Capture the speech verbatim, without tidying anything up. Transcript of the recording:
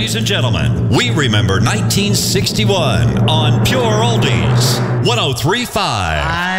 Ladies and gentlemen, we remember nineteen sixty-one on Pure Oldies, one oh three point five.